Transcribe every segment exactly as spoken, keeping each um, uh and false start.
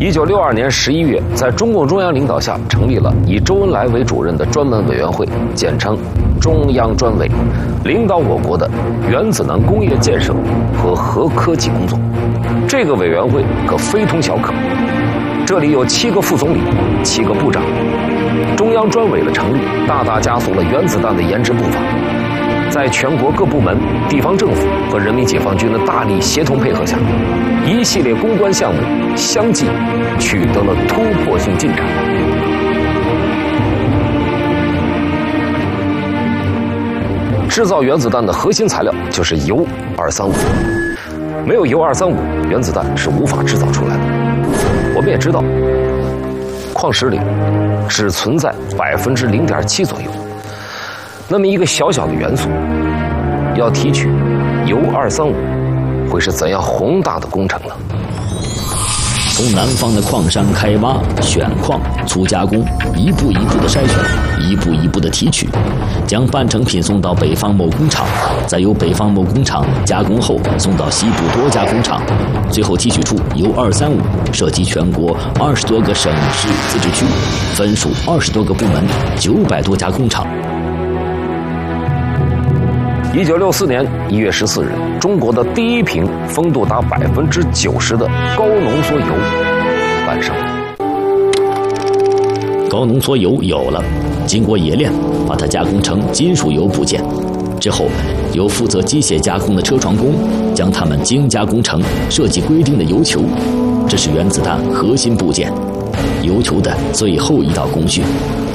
一九六二年十一月，在中共中央领导下，成立了以周恩来为主任的专门委员会，简称中央专委，领导我国的原子能工业建设和核科技工作。这个委员会可非同小可，这里有七个副总理、七个部长。中央专委的成立，大大加速了原子弹的研制步伐。在全国各部门、地方政府和人民解放军的大力协同配合下，一系列攻关项目相继取得了突破性进展。制造原子弹的核心材料就是铀二三五，没有铀二三五，原子弹是无法制造出来的。我们也知道，矿石里只存在百分之零点七左右。那么一个小小的元素，要提取铀二三五，会是怎样宏大的工程呢？ 从南方的矿山开挖、选矿、粗加工，一步一步的筛选，一步一步的提取，将半成品送到北方某工厂，再由北方某工厂加工后送到西部多家工厂，最后提取出铀二三五，涉及全国二十多个省市自治区，分属二十多个部门，九百多家工厂。 一九六四年一月十四日，中国的第一瓶风度达百分之九十的高浓缩铀诞生。 高浓缩铀有了，经过冶炼，把它加工成金属铀部件。之后，由负责机械加工的车床工将它们精加工成设计规定的铀球。这是原子弹核心部件，铀球的最后一道工序。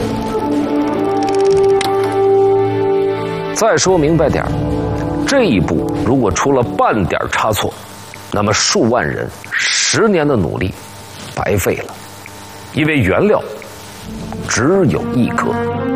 再说明白点儿，这一步如果出了半点差错，那么数万人十年的努力白费了，因为原料只有一颗。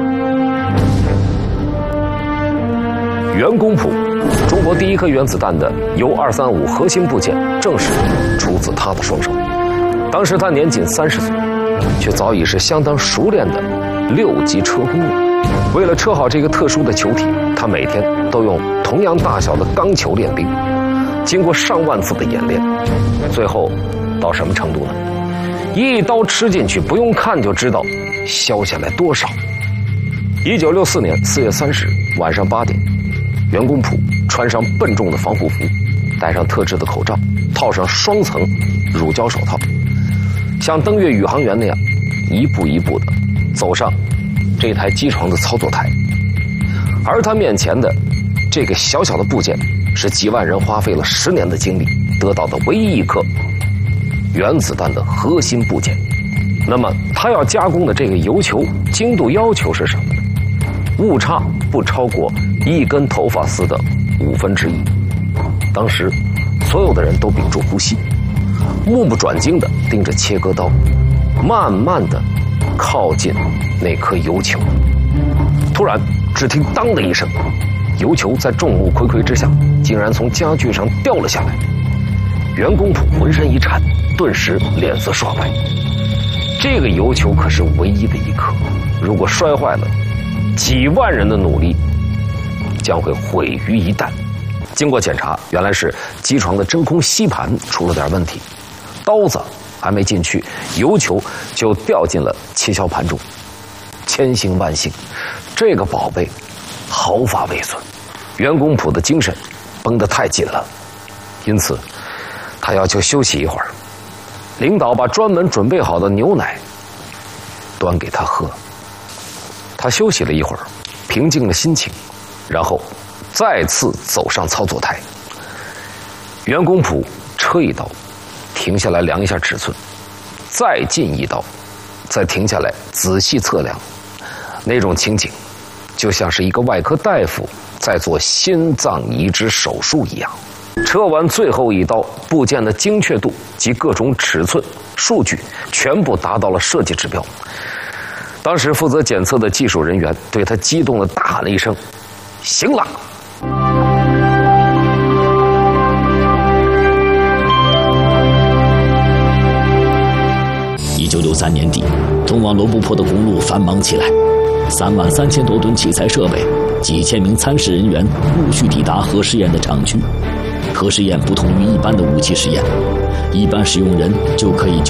袁公朴，中国第一颗原子弹的铀二三五核心部件，正是出自他的双手。当时他年仅三十岁，却早已是相当熟练的六级车工了。为了车好这个特殊的球体，他每天都用同样大小的钢球练兵，经过上万次的演练，最后到什么程度呢？一刀吃进去，不用看就知道削下来多少。一九六四年四月三十日晚上八点，袁公朴穿上笨重的防护服，戴上特制的口罩，套上双层乳胶手套，像登月宇航员那样一步一步的走上这台机床的操作台。而他面前的这个小小的部件，是几万人花费了十年的精力得到的唯一一颗原子弹的核心部件。那么他要加工的这个铀球精度要求是什么呢？误差不超过一根头发丝的五分之一。当时所有的人都屏住呼吸，目不转睛地盯着切割刀，慢慢地靠近那颗铀球。突然只听当的一声，铀球在众目睽睽之下竟然从家具上掉了下来。袁公朴浑身一颤，顿时脸色刷白。这个铀球可是唯一的一颗，如果摔坏了，几万人的努力将会毁于一旦。经过检查，原来是机床的真空吸盘出了点问题，刀子还没进去，铀球就掉进了切削盘中。千幸万幸，这个宝贝毫发未损。袁公朴的精神绷得太紧了，因此他要求休息一会儿。领导把专门准备好的牛奶端给他喝。他休息了一会儿，平静了心情，然后再次走上操作台。袁公朴车一刀，停下来量一下尺寸，再进一刀，再停下来仔细测量。那种情景就像是一个外科大夫在做心脏移植手术一样。车完最后一刀，部件的精确度及各种尺寸数据全部达到了设计指标。当时负责检测的技术人员对他激动地大喊了一声：“行了！” 一九六三年底，通往罗布泊的公路繁忙起来，三万三千多吨器材设备，几千名参试人员陆续抵达核试验的厂区。核试验不同于一般的武器实验，一般使用人就可以